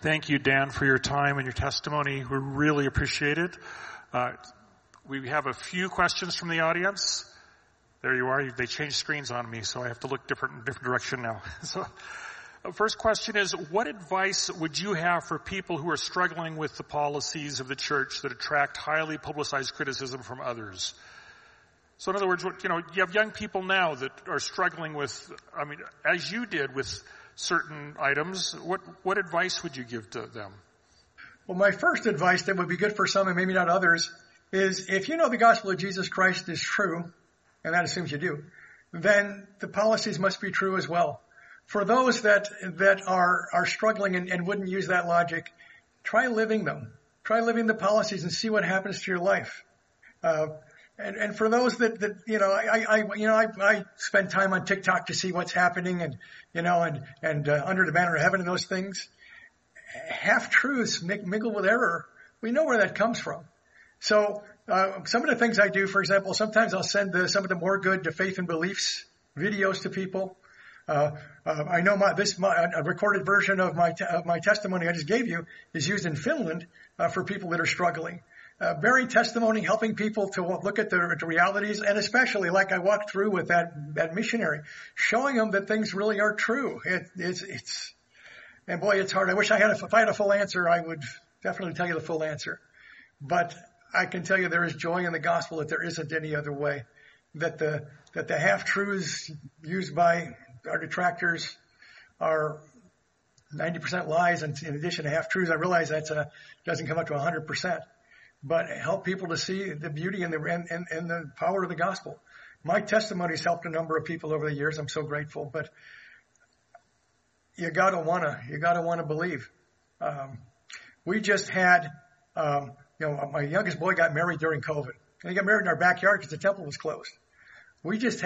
Thank you, Dan, for your time and your testimony. We really appreciate it. We have a few questions from the audience. There you are. They changed screens on me, so I have to look different direction now. So, first question is, what advice would you have for people who are struggling with the policies of the church that attract highly publicized criticism from others? So in other words, you have young people now that are struggling with, as you did with certain items. What advice would you give to them? Well, my first advice that would be good for some and maybe not others is if you know the gospel of Jesus Christ is true, and that assumes you do, then the policies must be true as well. For those that are struggling and wouldn't use that logic, try living them. Try living the policies and see what happens to your life. And for those that I spend time on TikTok to see what's happening and under the banner of heaven and those things. Half truths mingle with error. We know where that comes from. So some of the things I do, for example, sometimes I'll send some of the more good to faith and beliefs videos to people. I know a recorded version of my testimony I just gave you is used in Finland for people that are struggling. Bearing testimony, helping people to look at the realities, and especially like I walked through with that missionary, showing them that things really are true. And boy, it's hard. I wish if I had a full answer, I would definitely tell you the full answer. But I can tell you there is joy in the gospel that there isn't any other way. That the half-truths used by our detractors are 90% lies, and in addition to half-truths, I realize that doesn't come up to 100%. But help people to see the beauty and the power of the gospel. My testimony's helped a number of people over the years. I'm so grateful. But you gotta wanna believe. We just had, my youngest boy got married during COVID, and he got married in our backyard because the temple was closed. We just